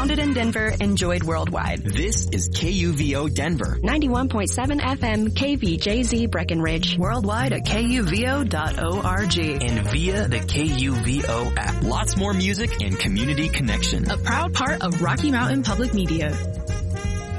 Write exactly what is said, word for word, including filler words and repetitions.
founded in Denver, enjoyed worldwide. This is K U V O Denver. ninety-one point seven F M K V J Z Breckenridge. Worldwide at K U V O dot org. And via the K U V O app. Lots more music and community connection. A proud part of Rocky Mountain Public Media.